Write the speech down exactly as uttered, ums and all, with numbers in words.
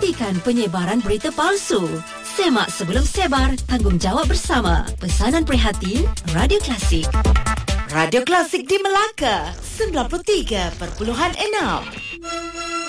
hentikan penyebaran berita palsu. Semak sebelum sebar, tanggungjawab bersama. Pesanan prihatin, Radio Klasik. Radio Klasik di Melaka, sembilan puluh tiga perpuluhan enam.